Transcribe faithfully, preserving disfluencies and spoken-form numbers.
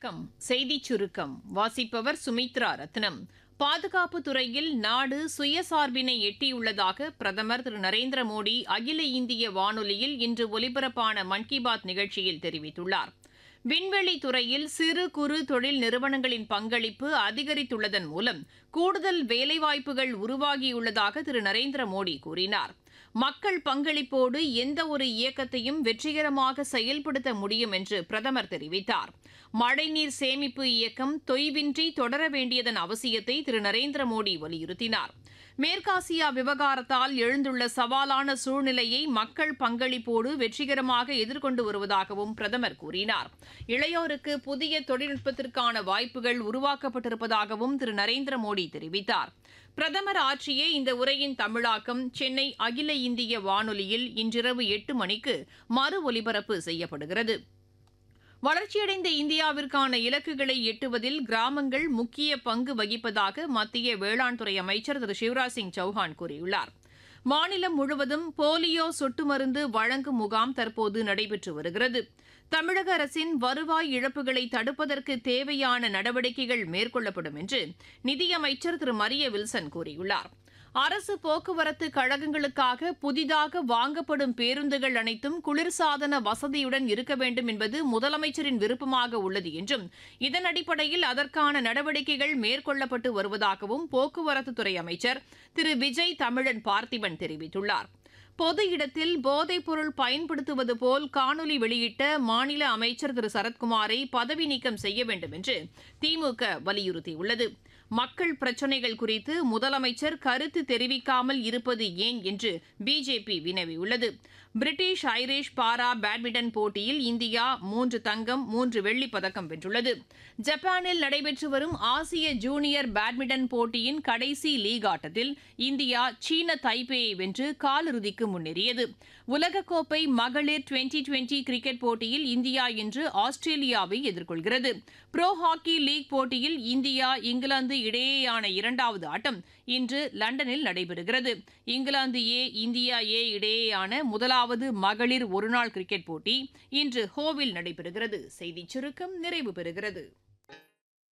வணக்கம். செய்திச் சுருக்கம் வாசிப்பவர் சுமித்ரா ரத்னம். பாதுகாப்பு துறையில் நாடு சுயசார்பினை எட்டியுள்ளதாக பிரதமர் திரு நரேந்திர மோடி அகில இந்திய வானொலியில் இன்று ஒலிபரப்பான மன் கி பாத் நிகழ்ச்சியில் தெரிவித்துள்ளார். விண்வெளி துறையில் சிறு குறு தொழில் நிறுவனங்களின் பங்களிப்பு அதிகரித்துள்ளதன் மூலம் கூடுதல் வேலைவாய்ப்புகள் உருவாகியுள்ளதாக திரு நரேந்திர மோடி கூறினார். மக்கள் பங்களிப்போடு எந்த ஒரு இயக்கத்தையும் வெற்றிகரமாக செயல்படுத்த முடியும் என்று பிரதமர் தெரிவித்தார். மழைநீர் சேமிப்பு இயக்கம் தொய்வின்றி தொடர வேண்டியதன் அவசியத்தை திரு நரேந்திர மோடி வலியுறுத்தினார். மேற்காசியா விவகாரத்தால் எழுந்துள்ள சவாலான சூழ்நிலையை மக்கள் பங்களிப்போடு வெற்றிகரமாக எதிர்கொண்டு வருவதாகவும் பிரதமர் கூறினார். இளையோருக்கு புதிய தொழில்நுட்பத்திற்கான வாய்ப்புகள் உருவாக்கப்பட்டிருப்பதாகவும் திரு நரேந்திர மோடி தெரிவித்தார். பிரதமர் ஆற்றிய இந்த உரையின் தமிழாக்கம் சென்னை அகில இந்திய வானொலியில் இன்றிரவு எட்டு மணிக்கு மறு ஒலிபரப்பு செய்யப்படுகிறது. வளர்ச்சியடைந்த இந்தியாவிற்கான இலக்குகளை எட்டுவதில் கிராமங்கள் முக்கிய பங்கு வகிப்பதாக மத்திய வேளாண் துறை அமைச்சர் திரு சிவராஜ் சிங் சௌஹான் கூறியுள்ளார். மாநிலம் முழுவதும் போலியோ சொட்டு மருந்து வழங்கும் முகாம் தற்போது நடைபெற்று வருகிறது. தமிழக அரசின் வருவாய் இழப்புகளை தடுப்பதற்கு தேவையான நடவடிக்கைகள் மேற்கொள்ளப்படும் என்று நிதியமைச்சர் திரு மரிய வில்சன் கூறியுள்ளார். அரசு போக்குவரத்து கழகங்களுக்காக புதிதாக வாங்கப்படும் பேருந்துகள் அனைத்தும் குளிர்சாதன வசதியுடன் இருக்க வேண்டும் என்பது முதலமைச்சரின் விருப்பமாக உள்ளது என்றும் இதன் அடிப்படையில் அதற்கான நடவடிக்கைகள் மேற்கொள்ளப்பட்டு வருவதாகவும் போக்குவரத்துத்துறை அமைச்சர் திரு விஜய் தமிழன் பார்த்திபன் தெரிவித்துள்ளார். பொது இடத்தில் போதைப் பொருள் பயன்படுத்துவது போல் காணொலி வெளியிட்ட மாநில அமைச்சர் திரு சரத்குமாரை பதவி நீக்கம் செய்ய வேண்டும் என்று திமுக வலியுறுத்தியுள்ளது. மக்கள் பிரச்சினைகள் குறித்து முதலமைச்சர் கருத்து தெரிவிக்காமல் இருப்பது ஏன் என்று BJP வினவியுள்ளது. British Irish para badminton போட்டியில் இந்தியா மூன்று தங்கம் மூன்று வெள்ளிப் பதக்கம் வென்றுள்ளது. ஜப்பானில் நடைபெற்று வரும் ஆசிய ஜூனியர் பேட்மிண்டன் போட்டியின் கடைசி லீக் ஆட்டத்தில் இந்தியா சீன தைப்பேயை வென்று காலிறுதிக்கு முன்னேறியது. உலகக்கோப்பை மகளிர் டுவெண்டி டுவெண்டி கிரிக்கெட் போட்டியில் இந்தியா இன்று ஆஸ்திரேலியாவை எதிர்கொள்கிறது. புரோ ஹாக்கி லீக் போட்டியில் இந்தியா இங்கிலாந்து இடையேயான இரண்டாவது ஆட்டம் இன்று லண்டனில் நடைபெறுகிறது. இங்கிலாந்து ஏ இந்தியா ஏ இடையேயான முதலாவது மகளிர் ஒருநாள் கிரிக்கெட் போட்டி இன்று ஹோவில் நடைபெறுகிறது. செய்திச் சுருக்கம் நிறைவு பெறுகிறது.